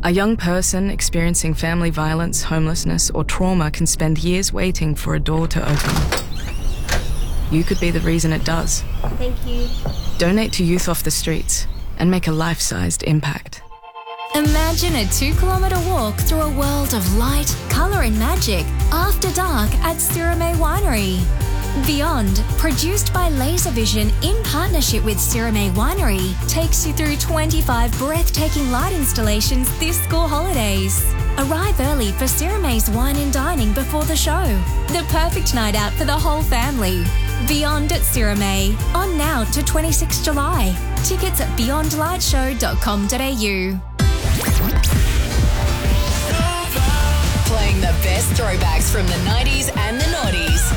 A young person experiencing family violence, homelessness, or trauma can spend years waiting for a door to open. You could be the reason it does. Thank you. Donate to Youth Off the Streets and make a life-sized impact. Imagine a 2-kilometre walk through a world of light, colour and magic after dark at Sirame Winery. Beyond, produced by Laservision in partnership with Sirame Winery, takes you through 25 breathtaking light installations this school holidays. Arrive early for Sirame's wine and dining before the show. The perfect night out for the whole family. Beyond at Sirame, on now to 26 July. Tickets at beyondlightshow.com.au. Playing the best throwbacks from the 90s and the noughties.